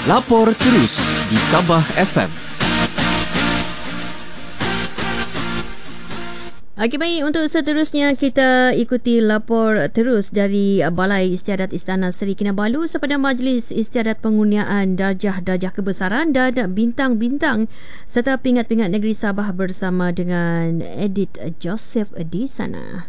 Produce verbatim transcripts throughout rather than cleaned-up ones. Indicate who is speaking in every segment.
Speaker 1: Lapor terus di Sabah F M.
Speaker 2: Okey, baik, untuk seterusnya kita ikuti lapor terus dari Balai Istiadat Istana Seri Kinabalu sepada Majlis Istiadat Pengurniaan Darjah-Darjah Kebesaran dan Bintang-Bintang serta Pingat-Pingat Negeri Sabah bersama dengan Edith Joseph di sana.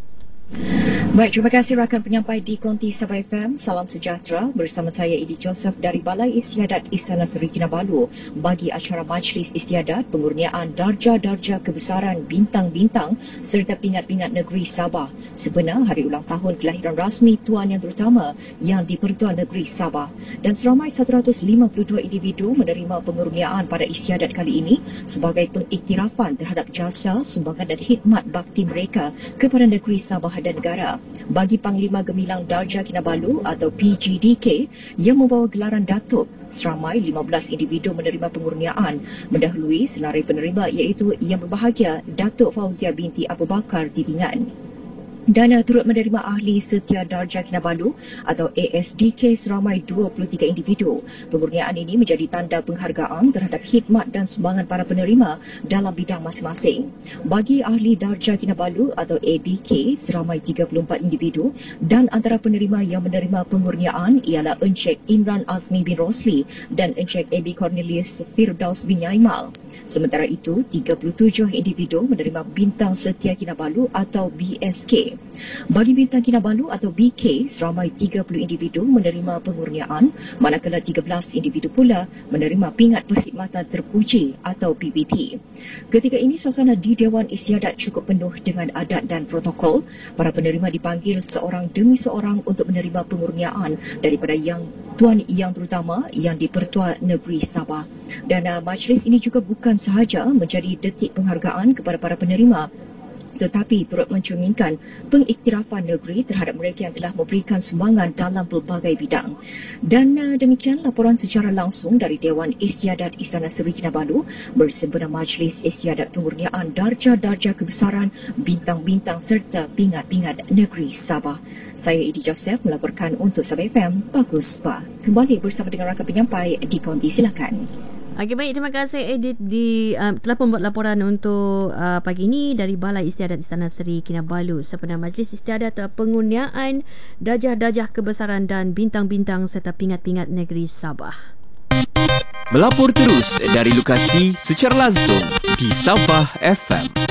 Speaker 3: Baik, terima kasih rakan penyampai di Konti Sabah F M. Salam sejahtera, bersama saya Edith Joseph dari Balai Istiadat Istana Seri Kinabalu bagi acara Majlis Istiadat Pengurniaan Darjah-Darjah Kebesaran Bintang-Bintang serta Pingat-Pingat Negeri Sabah sebenar hari ulang tahun kelahiran rasmi Tuan Yang Terutama Yang di-Pertuan Negeri Sabah, dan seramai seratus lima puluh dua individu menerima pengurniaan pada istiadat kali ini sebagai pengiktirafan terhadap jasa, sumbangan dan khidmat bakti mereka kepada negeri Sabah dan negara. Bagi Panglima Gemilang Darjah Kinabalu atau P G D K yang membawa gelaran Datuk, seramai lima belas individu menerima pengurniaan mendahului senarai penerima iaitu Yang Berbahagia Datuk Fauzia binti Abu Bakar Titingan. Dan turut menerima Ahli Setia Darjah Kinabalu atau A S D K seramai dua puluh tiga individu. Pengurniaan ini menjadi tanda penghargaan terhadap khidmat dan sumbangan para penerima dalam bidang masing-masing. Bagi Ahli Darjah Kinabalu atau A D K seramai tiga puluh empat individu, dan antara penerima yang menerima pengurniaan ialah Encik Imran Azmi bin Rosli dan Encik A B Cornelius Firdaus bin Yaimal. Sementara itu, tiga puluh tujuh individu menerima Bintang Setia Kinabalu atau B S K. Bagi Bintang Kinabalu atau B K, seramai tiga puluh individu menerima pengurniaan, manakala tiga belas individu pula menerima Pingat Perkhidmatan Terpuji atau P P T. Ketika ini, suasana di Dewan Istiadat cukup penuh dengan adat dan protokol. Para penerima dipanggil seorang demi seorang untuk menerima pengurniaan daripada Yang Tuan Yang Terutama Yang di-Pertua Negeri Sabah. Dan uh, majlis ini juga bukan sahaja menjadi detik penghargaan kepada para penerima, tetapi turut mencerminkan pengiktirafan negeri terhadap mereka yang telah memberikan sumbangan dalam pelbagai bidang. Dan uh, demikian laporan secara langsung dari Dewan Istiadat Istana Seri Kinabalu bersempena Majlis Istiadat Pengurniaan Darjah-Darjah Kebesaran Bintang-Bintang serta Pingat-Pingat Negeri Sabah. Saya Edith Joseph melaporkan untuk Sabah F M. Bagus, Pak. Kembali bersama dengan rakan penyampai di Konti, silakan.
Speaker 2: Okey, baik, terima kasih Edith di uh, telah membuat laporan untuk uh, pagi ini dari Balai Istiadat Istana Seri Kinabalu sepenuh Majlis Istiadat Pengurniaan Darjah-Darjah Kebesaran dan Bintang-Bintang serta Pingat-Pingat Negeri Sabah.
Speaker 1: Melapor terus dari lokasi secara langsung di Sabah F M.